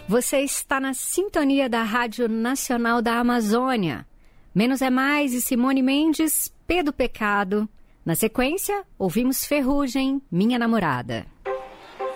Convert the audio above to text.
Você está na sintonia da Rádio Nacional da Amazônia. Menos é Mais e Simone Mendes, P do Pecado. Na sequência, ouvimos Ferrugem, Minha Namorada.